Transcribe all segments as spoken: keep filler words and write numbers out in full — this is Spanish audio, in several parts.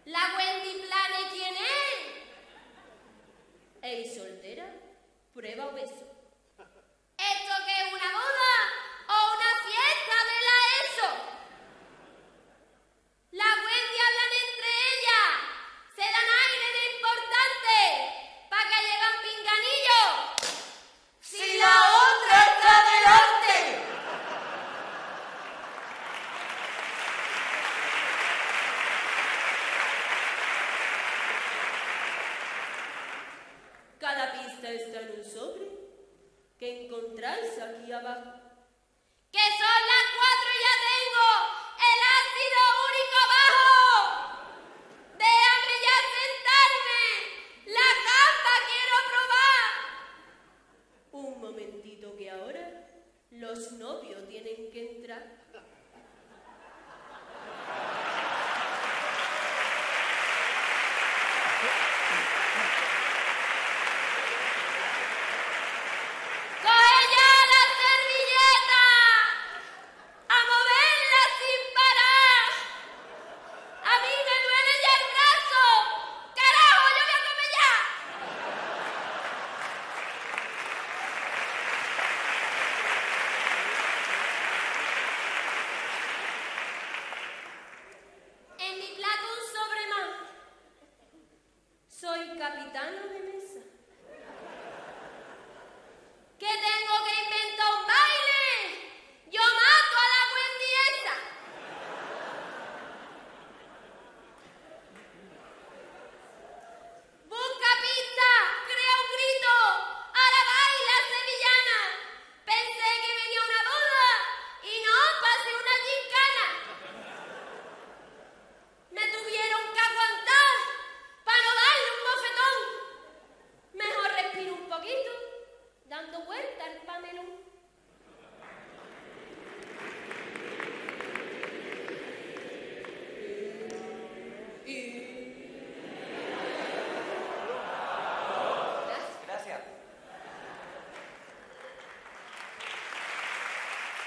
La Wendy Plane, ¿quién es? Ey, soltera, prueba o beso. ¿Esto qué es, una boda o una fiesta de la ESO? La Wendy hablan entre ellas, se dan aire de importante, pa' que llevan pinganillo. ¡Si la otra está delante! Cada pista está en un sobre que encontráis aquí abajo. ¡Que son las cuatro y ya tengo el ácido úrico bajo! ¡Déjame ya sentarme! ¡La gamba quiero probar! Un momentito, que ahora los novios tienen que entrar. ¡Coge ya la servilleta! ¡A moverla sin parar! ¡A mí me duele ya el brazo! ¡Carajo, yo voy a comer ya! En mi plato un sobre más. Soy capitana de mesa. ¡Que tengo que inventar un baile! ¡Yo mato a la Wendy esa! ¡Busca pista! ¡Crea un grito! ¡Ahora baila sevillana! Pensé que venía una boda y no pasé una gincana. Me tuvieron que aguantar para no darle un bofetón. Mejor respiro un poquito, dando vuelta al pamelón. Gracias.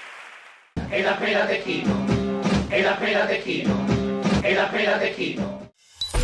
En la pera de Quino, en la pera de Quino, en la pera de Quino.